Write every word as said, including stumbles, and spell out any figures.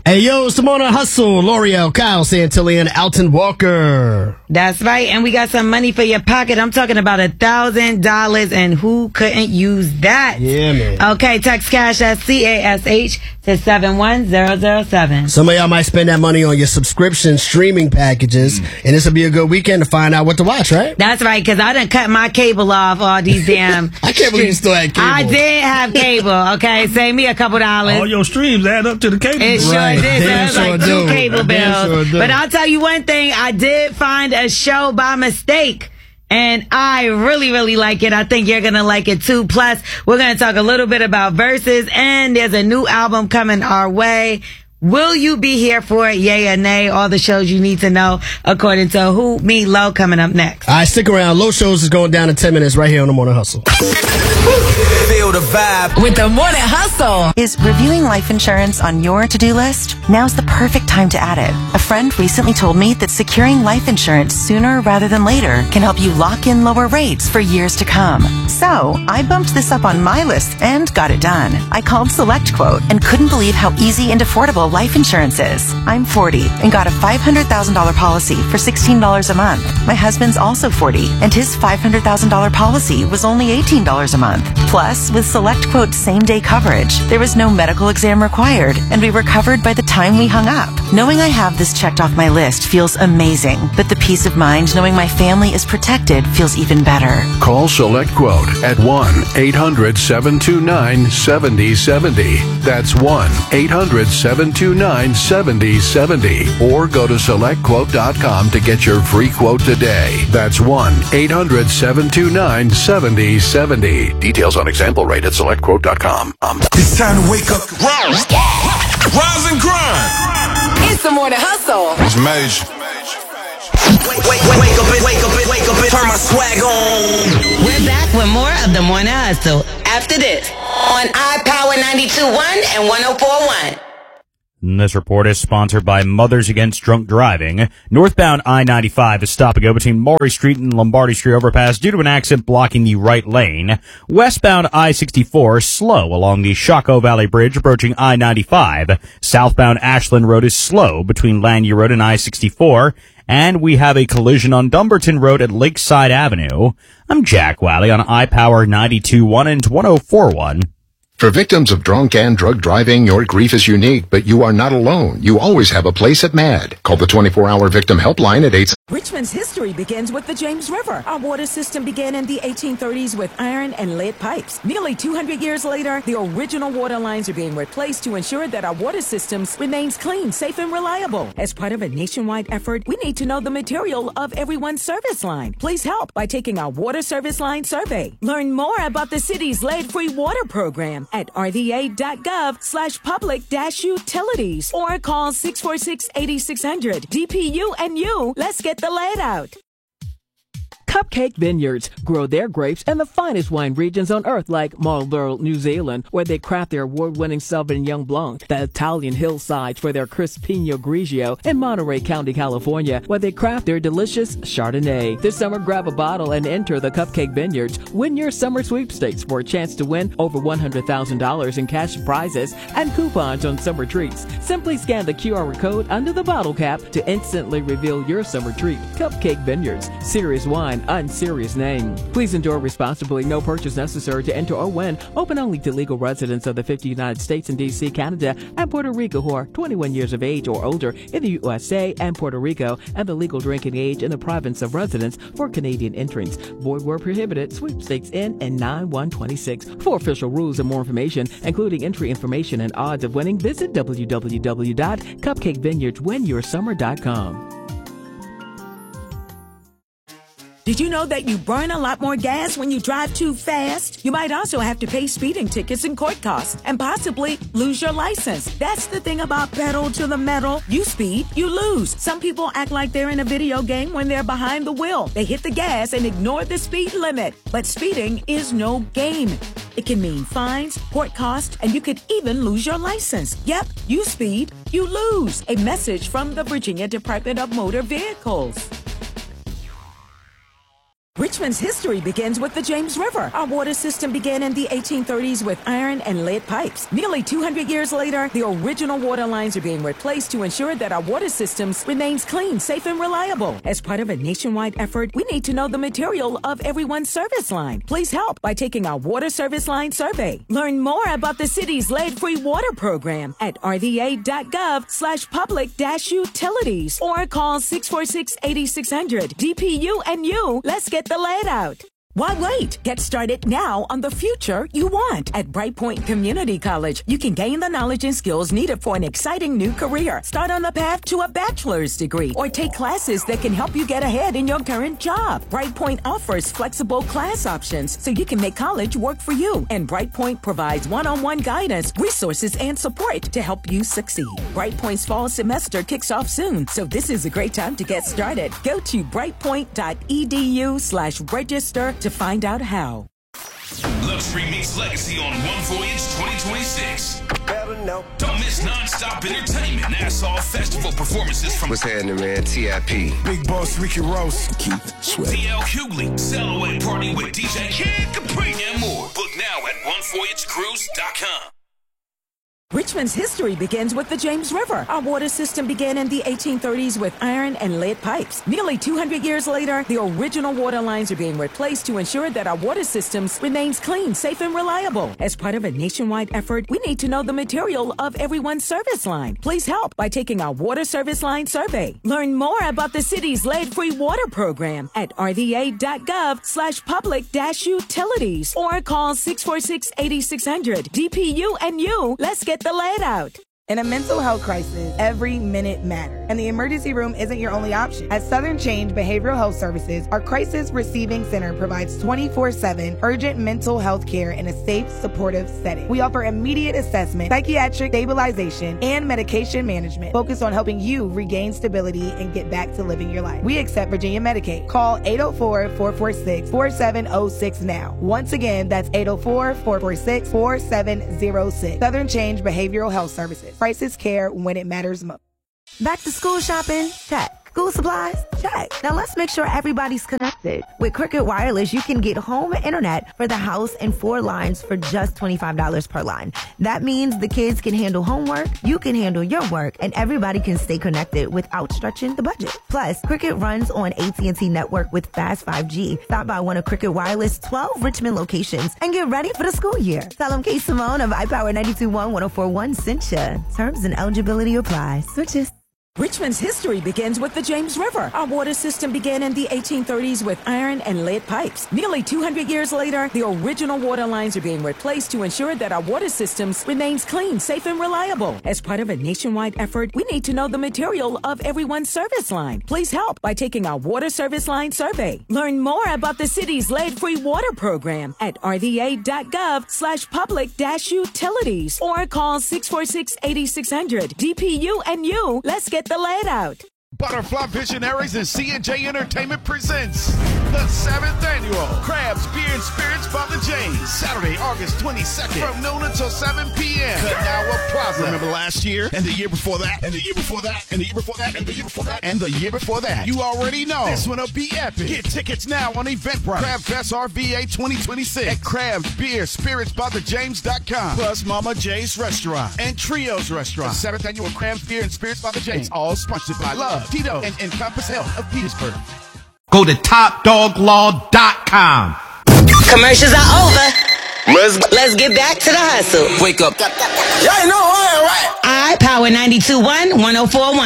Hey, yo, it's the Morning Hustle. L'Oreal, Kyle Santilli, and Alton Walker. That's right. And we got some money for your pocket. I'm talking about a thousand dollars, and who couldn't use that? Yeah, man. Okay, text cash at C A S H to seven one zero zero seven. Some of y'all might spend that money on your subscription streaming packages, mm. and this will be a good weekend to find out what to watch, right? That's right, because I done cut my cable off all these damn... I can't believe you still had cable. I did have cable, okay? Save me a couple dollars. All your streams add up to the cable. It sure Right. did. So it was sure like do. two cable bills. Sure but I'll tell you one thing. I did find a show by mistake. And I really, really like it. I think you're going to like it too. Plus, we're going to talk a little bit about Versus. And there's a new album coming our way. Will you be here for it? Yay or nay? All the shows you need to know according to Who, Me, Low coming up next. All right, stick around. Low shows is going down in ten minutes right here on the Morning Hustle. Feel the vibe with the Morning Hustle. Is reviewing life insurance on your to-do list? Now's the perfect time to add it. A friend recently told me that securing life insurance sooner rather than later can help you lock in lower rates for years to come. So I bumped this up on my list and got it done. I called SelectQuote and couldn't believe how easy and affordable life insurance is. I'm forty and got a five hundred thousand dollars policy for sixteen dollars a month. My husband's also forty and his five hundred thousand dollars policy was only eighteen dollars a month. Plus, with SelectQuote same-day coverage, there was no medical exam required, and we were covered by the time we hung up. Knowing I have this checked off my list feels amazing, but the peace of mind knowing my family is protected feels even better. Call SelectQuote at one eight hundred seven two nine seven zero seven zero. That's one eight hundred seven two nine seven zero seven zero. Or go to select quote dot com to get your free quote today. That's one eight hundred seven two nine seven zero seven zero. Details on example rate at select quote dot com. Um. It's time to wake up. Rise, rise and grind. It's the Morning Hustle. It's major. Wake, wake, wake, wake up and wake up and wake up and turn my swag on. We're back with more of the Morning Hustle after this on iPower ninety-two point one and one oh four point one. This report is sponsored by Mothers Against Drunk Driving. Northbound I ninety-five is stop and go between Maury Street and Lombardi Street overpass due to an accident blocking the right lane. Westbound I sixty-four slow along the Shockoe Valley Bridge approaching I ninety-five. Southbound Ashland Road is slow between Lanier Road and I sixty-four. And we have a collision on Dumbarton Road at Lakeside Avenue. I'm Jack Wally on iPower ninety-two point one and one oh four point one. For victims of drunk and drug driving, your grief is unique, but you are not alone. You always have a place at MAD. Call the twenty-four hour victim helpline at eight. Richmond's history begins with the James River. Our water system began in the eighteen thirties with iron and lead pipes. Nearly two hundred years later, the original water lines are being replaced to ensure that our water systems remains clean, safe, and reliable. As part of a nationwide effort, we need to know the material of everyone's service line. Please help by taking our water service line survey. Learn more about the city's lead-free water program at r v a dot gov slash public dash utilities or call six four six, eight six zero zero. D P U and you, let's get the lead out. Cupcake Vineyards grow their grapes in the finest wine regions on earth like Marlborough, New Zealand, where they craft their award-winning Sauvignon Blanc, the Italian hillsides for their crisp Pinot Grigio, and Monterey County, California, where they craft their delicious Chardonnay. This summer, grab a bottle and enter the Cupcake Vineyards. Win your summer sweepstakes for a chance to win over one hundred thousand dollars in cash prizes and coupons on summer treats. Simply scan the Q R code under the bottle cap to instantly reveal your summer treat. Cupcake Vineyards, serious wine, unserious name. Please enjoy responsibly. No purchase necessary to enter or win. Open only to legal residents of the fifty United States and D C, Canada, and Puerto Rico who are twenty-one years of age or older in the U S A and Puerto Rico, and the legal drinking age in the province of residence for Canadian entrants. Void where prohibited. Sweepstakes in and nine one twenty-six. For official rules and more information, including entry information and odds of winning, visit w w w dot cupcake vineyards win your summer dot com. Did you know that you burn a lot more gas when you drive too fast? You might also have to pay speeding tickets and court costs and possibly lose your license. That's the thing about pedal to the metal. You speed, you lose. Some people act like they're in a video game when they're behind the wheel. They hit the gas and ignore the speed limit. But speeding is no game. It can mean fines, court costs, and you could even lose your license. Yep, you speed, you lose. A message from the Virginia Department of Motor Vehicles. Richmond's history begins with the James River. Our water system began in the eighteen thirties with iron and lead pipes. Nearly two hundred years later, the original water lines are being replaced to ensure that our water systems remains clean, safe, and reliable. As part of a nationwide effort, we need to know the material of everyone's service line. Please help by taking our water service line survey. Learn more about the city's lead-free water program at r v a dot gov slash public dash utilities or call six four six, eight six zero zero. D P U and you, let's get the lead out. Why wait? Get started now on the future you want. At Brightpoint Community College, you can gain the knowledge and skills needed for an exciting new career. Start on the path to a bachelor's degree or take classes that can help you get ahead in your current job. Brightpoint offers flexible class options so you can make college work for you. And Brightpoint provides one-on-one guidance, resources, and support to help you succeed. Brightpoint's fall semester kicks off soon, so this is a great time to get started. Go to brightpoint.edu slash register to find out how. Luxury meets Legacy on One Voyage twenty twenty-six. Don't miss non-stop entertainment. Nassau Festival performances from What's happening, man? T I P Big Boss Ricky Ross, Keith Sweat, D L Hughley, Sail Away Party with D J Kid Capri, and more. Book now at one voyage cruise dot com. Richmond's history begins with the James River. Our water system began in the eighteen thirties with iron and lead pipes. Nearly two hundred years later, the original water lines are being replaced to ensure that our water systems remains clean, safe, and reliable. As part of a nationwide effort, we need to know the material of everyone's service line. Please help by taking our water service line survey. Learn more about the city's lead-free water program at r v a dot gov slash public dash utilities or call six four six, eight six zero zero. D P U and you, let's get the lead out. In a mental health crisis, every minute matters, and the emergency room isn't your only option. At Southern Change Behavioral Health Services, our Crisis Receiving Center provides twenty-four seven urgent mental health care in a safe, supportive setting. We offer immediate assessment, psychiatric stabilization, and medication management focused on helping you regain stability and get back to living your life. We accept Virginia Medicaid. Call eight oh four, four four six, four seven oh six now. Once again, that's eight oh four, four four six, four seven oh six. Southern Change Behavioral Health Services. Crisis care when it matters most. Back to school shopping? Check. School supplies? Check. Now let's make sure everybody's connected. With Cricket Wireless, you can get home internet for the house and four lines for just twenty-five dollars per line. That means the kids can handle homework, you can handle your work, and everybody can stay connected without stretching the budget. Plus, Cricket runs on A T and T network with fast five G. Stop by one of Cricket Wireless' twelve Richmond locations and get ready for the school year. Tell them Kate Simone of iPower ninety-two point one, one oh four point one sent ya. Terms and eligibility apply. Switches. Richmond's history begins with the James River. Our water system began in the eighteen thirties with iron and lead pipes. Nearly two hundred years later, the original water lines are being replaced to ensure that our water systems remains clean, safe, and reliable. As part of a nationwide effort, we need to know the material of everyone's service line. Please help by taking our water service line survey. Learn more about the city's lead-free water program at r v a dot gov slash public dash utilities or call six four six, eight six zero zero. D P U and you, let's get the lead out. Butterfly Visionaries and C and J Entertainment presents the seventh annual Crabs Beer and Spirits by the James. Saturday, August twenty-second from noon until seven p.m. Kanawa Plaza. Remember last year and the year before that and the year before that and the year before that and the year before that and the year before that. You already know this one will be epic. Get tickets now on Eventbrite. Crab Fest R V A twenty twenty-six at Crabs Beer Spirits by the James dot com. Plus Mama J's Restaurant and Trios Restaurant. The seventh annual Crabs Beer and Spirits by the James. All sponsored by Love, Tito, and Encompass Health of Petersburg. Go to top dog law dot com. Commercials are over. Let's, let's get back to the hustle. Wake up. Y'all know, all right? I Power ninety-two point one, one oh four point one.